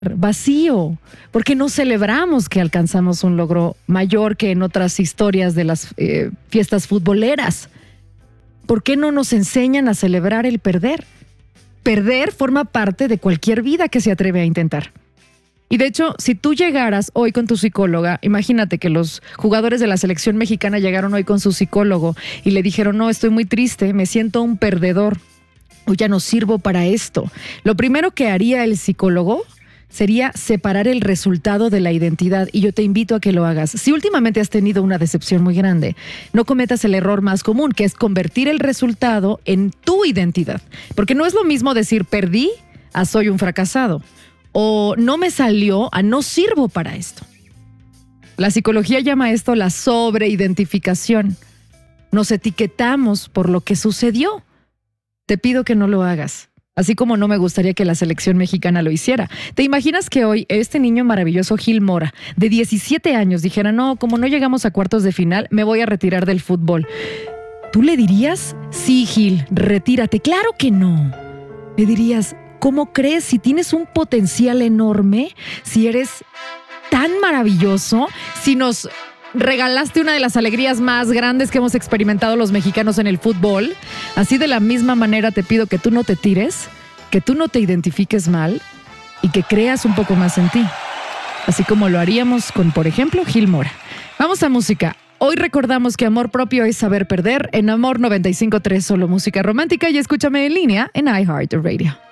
vacío, porque no celebramos que alcanzamos un logro mayor que en otras historias de las fiestas futboleras. ¿Por qué no nos enseñan a celebrar el perder? Perder forma parte de cualquier vida que se atreve a intentar. Y de hecho, si tú llegaras hoy con tu psicóloga, imagínate que los jugadores de la selección mexicana llegaron hoy con su psicólogo y le dijeron, no, estoy muy triste, me siento un perdedor, o ya no sirvo para esto. Lo primero que haría el psicólogo sería separar el resultado de la identidad, y yo te invito a que lo hagas. Si últimamente has tenido una decepción muy grande, no cometas el error más común, que es convertir el resultado en tu identidad. Porque no es lo mismo decir perdí a soy un fracasado, o no me salió a no sirvo para esto. La psicología llama esto la sobreidentificación. Nos etiquetamos por lo que sucedió. Te pido que no lo hagas. Así como no me gustaría que la selección mexicana lo hiciera. ¿Te imaginas que hoy este niño maravilloso Gil Mora, de 17 años, dijera, no, como no llegamos a cuartos de final, me voy a retirar del fútbol? ¿Tú le dirías, sí, Gil, retírate? Claro que no. Le dirías, ¿cómo crees? Si tienes un potencial enorme, si eres tan maravilloso, si nos regalaste una de las alegrías más grandes que hemos experimentado los mexicanos en el fútbol. Así de la misma manera te pido que tú no te tires, que tú no te identifiques mal y que creas un poco más en ti. Así como lo haríamos con, por ejemplo, Gil Mora. Vamos a música. Hoy recordamos que amor propio es saber perder. En Amor 95.3, solo música romántica, y escúchame en línea en iHeartRadio.